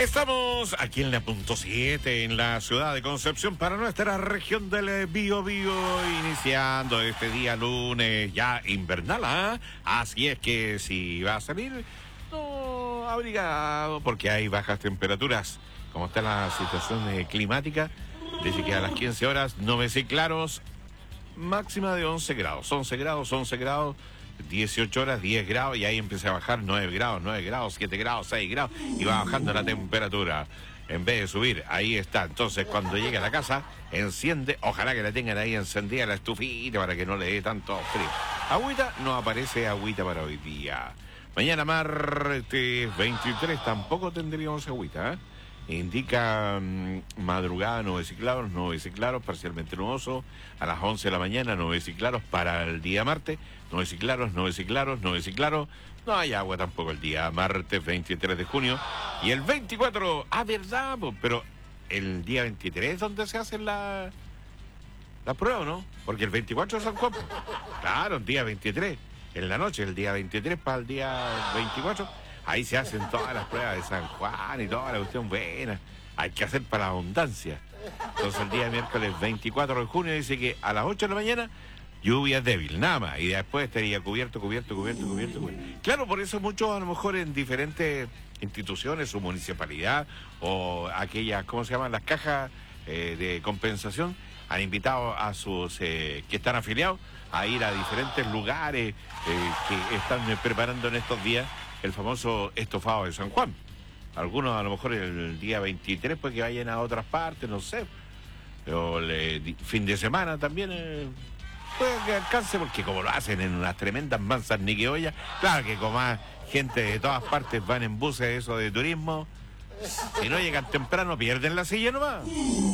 Estamos aquí en la punto 7, en la ciudad de Concepción, para nuestra región del Biobío, iniciando este día lunes ya invernal, ¿ah? Así es que si va a salir, no abrigado, porque hay bajas temperaturas. Como está la situación climática, dice que a las 15 horas, nubes y claros, máxima de 11 grados, 11 grados, 11 grados. 18 horas, 10 grados, y ahí empieza a bajar 9 grados, 7 grados, 6 grados, y va bajando la temperatura. En vez de subir, ahí está. Entonces, cuando llegue a la casa, enciende, ojalá que la tengan ahí encendida la estufita para que no le dé tanto frío. Agüita, no aparece agüita para hoy día. Mañana martes 23 tampoco tendríamos agüita, ¿eh? Indica madrugada, nubes y claros, parcialmente nuboso. A las 11 de la mañana, nubes y claros para el día martes. Nubes y claros. No hay agua tampoco el día martes 23 de junio. Y el 24, verdad, pero el día 23 es donde se hace la prueba, ¿no? Porque el 24 es San Juan. Claro, el día 23. En la noche, el día 23 para el día 24. Ahí se hacen todas las pruebas de San Juan y toda la cuestión buena. Hay que hacer para la abundancia. Entonces el día miércoles 24 de junio dice que a las 8 de la mañana lluvia débil, nada más. Y después estaría cubierto. Claro, por eso muchos a lo mejor en diferentes instituciones, su municipalidad o aquellas, ¿cómo se llaman? Las cajas de compensación, han invitado a sus que están afiliados a ir a diferentes lugares que están preparando en estos días el famoso estofado de San Juan. Algunos a lo mejor el día 23 pues que vayan a otras partes, no sé. Pero fin de semana también puede que alcance, porque como lo hacen en unas tremendas mansas niqueollas, claro que como más gente de todas partes van en buses eso de turismo, si no llegan temprano pierden la silla nomás.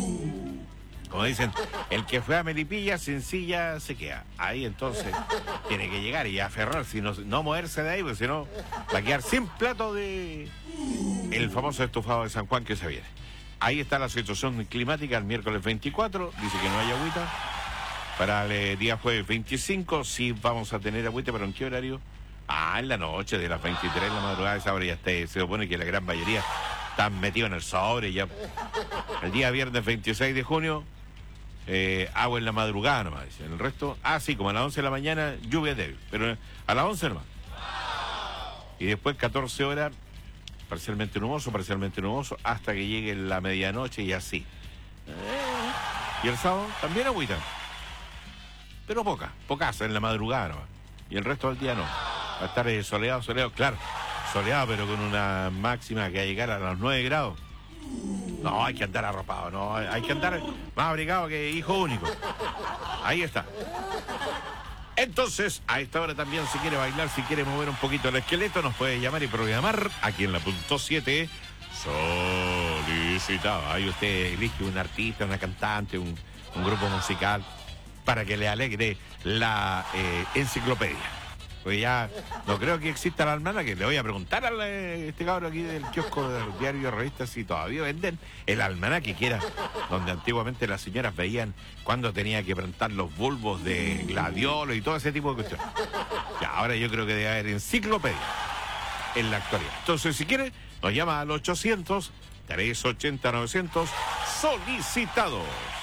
Como dicen, el que fue a Melipilla sin silla se queda. Ahí entonces tiene que llegar y aferrarse y no moverse de ahí, porque si no va a quedar sin plato de el famoso estofado de San Juan que se viene. Ahí está la situación climática el miércoles 24, dice que no hay agüita. Para el día jueves 25 sí vamos a tener agüita, pero ¿en qué horario? En la noche, de las 23 de la madrugada, esa hora ya está, se supone que la gran mayoría están metidos en el sobre ya. El día viernes 26 de junio, agua en la madrugada nomás, dice. El resto, sí, como a las 11 de la mañana, lluvia débil, pero a las 11 nomás. Y después 14 horas, parcialmente nuboso, hasta que llegue la medianoche y así. Y el sábado también agüita, pero pocas en la madrugada nomás. Y el resto del día no. Va a estar soleado, claro, soleado, pero con una máxima que va a llegar a los 9 grados. No, hay que andar arropado, no, hay que andar más abrigado que hijo único. Ahí está. Entonces, a esta hora también, si quiere bailar, si quiere mover un poquito el esqueleto, nos puede llamar y programar aquí en la punto 7. Solicitado. Ahí usted elige un artista, una cantante, un grupo musical, para que le alegre la enciclopedia. Pues ya no creo que exista el almanaque. Le voy a preguntar a este cabrón aquí del kiosco del diario Revista si todavía venden el almanaque, que era donde antiguamente las señoras veían cuando tenía que plantar los bulbos de gladiolo y todo ese tipo de cuestiones. Ya, ahora yo creo que debe haber enciclopedia en la actualidad. Entonces, si quiere, nos llama al 800-380-900 solicitados.